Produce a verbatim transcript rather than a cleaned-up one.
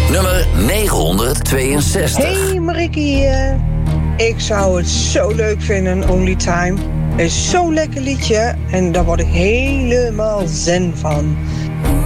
Nummer negenhonderdtweeënzestig. Hey Marieke hier. Ik zou het zo leuk vinden, Only Time. Het is zo'n lekker liedje en daar word ik helemaal zen van.